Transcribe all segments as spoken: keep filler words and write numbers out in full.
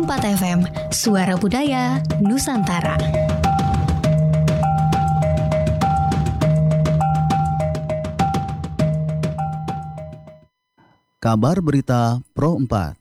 empat F M, Suara Budaya Nusantara. Kabar Berita Pro empat.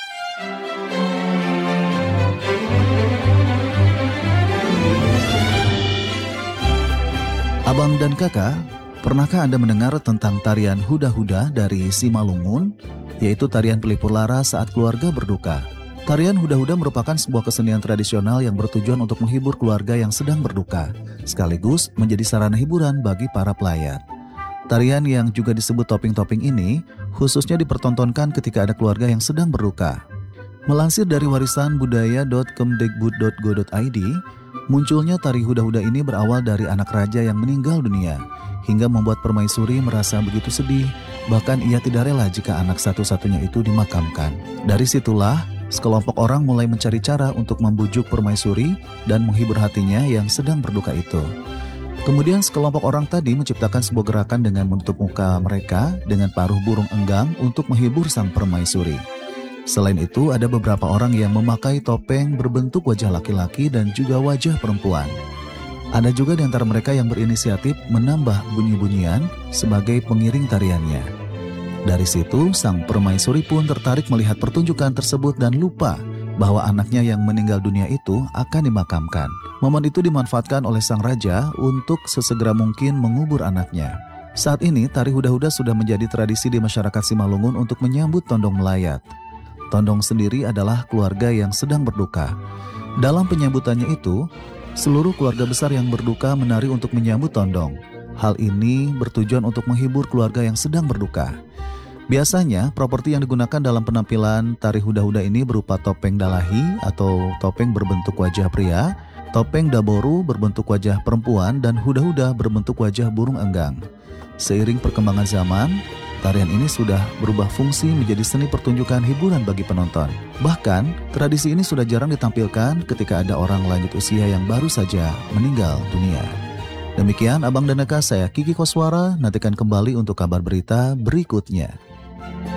Abang dan kakak, pernahkah Anda mendengar tentang tarian huda-huda dari Simalungun, yaitu tarian pelipur lara saat keluarga berduka? Tarian huda-huda merupakan sebuah kesenian tradisional yang bertujuan untuk menghibur keluarga yang sedang berduka, sekaligus menjadi sarana hiburan bagi para pelayat. Tarian yang juga disebut topeng-topeng ini khususnya dipertontonkan ketika ada keluarga yang sedang berduka. Melansir dari warisan budaya dot kemdikbud dot go dot i d, munculnya tari huda-huda ini berawal dari anak raja yang meninggal dunia, hingga membuat permaisuri merasa begitu sedih, bahkan ia tidak rela jika anak satu-satunya itu dimakamkan. Dari situlah, sekelompok orang mulai mencari cara untuk membujuk permaisuri dan menghibur hatinya yang sedang berduka itu. Kemudian sekelompok orang tadi menciptakan sebuah gerakan dengan menutup muka mereka dengan paruh burung enggang untuk menghibur sang permaisuri. Selain itu, ada beberapa orang yang memakai topeng berbentuk wajah laki-laki dan juga wajah perempuan. Ada juga di antara mereka yang berinisiatif menambah bunyi-bunyian sebagai pengiring tariannya. Dari situ, sang permaisuri pun tertarik melihat pertunjukan tersebut dan lupa bahwa anaknya yang meninggal dunia itu akan dimakamkan. Momen itu dimanfaatkan oleh sang raja untuk sesegera mungkin mengubur anaknya. Saat ini, tari huda-huda sudah menjadi tradisi di masyarakat Simalungun untuk menyambut tondong melayat. Tondong sendiri adalah keluarga yang sedang berduka. Dalam penyambutannya itu, seluruh keluarga besar yang berduka menari untuk menyambut tondong. Hal ini bertujuan untuk menghibur keluarga yang sedang berduka. Biasanya, properti yang digunakan dalam penampilan tari huda-huda ini berupa topeng dalahi atau topeng berbentuk wajah pria, topeng daboru berbentuk wajah perempuan, dan huda-huda berbentuk wajah burung enggang. Seiring perkembangan zaman, tarian ini sudah berubah fungsi menjadi seni pertunjukan hiburan bagi penonton. Bahkan, tradisi ini sudah jarang ditampilkan ketika ada orang lanjut usia yang baru saja meninggal dunia. Demikian Abang dan Eka, saya Kiki Koswara, nantikan kembali untuk kabar berita berikutnya.